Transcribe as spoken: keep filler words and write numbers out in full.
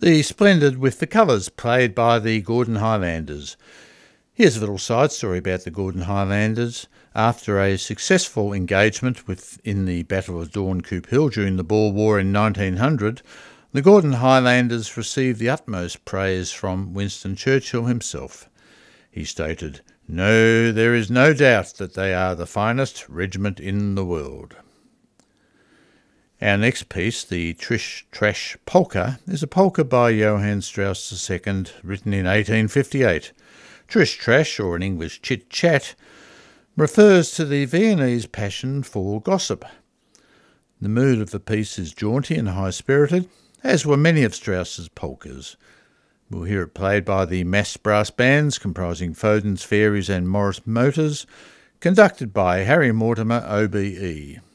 The Splendid with the Colours, played by the Gordon Highlanders. Here's a little side story about the Gordon Highlanders. After a successful engagement within the Battle of Dorncoop Hill during the Boer War in nineteen hundred, the Gordon Highlanders received the utmost praise from Winston Churchill himself. He stated, "No, there is no doubt that they are the finest regiment in the world." Our next piece, the Trish Trash Polka, is a polka by Johann Strauss the Second, written in eighteen fifty-eight. Trish Trash, or in English Chit Chat, refers to the Viennese passion for gossip. The mood of the piece is jaunty and high-spirited, as were many of Strauss's polkas. We'll hear it played by the Mass Brass Bands, comprising Foden's Fairies and Morris Motors, conducted by Harry Mortimer O B E.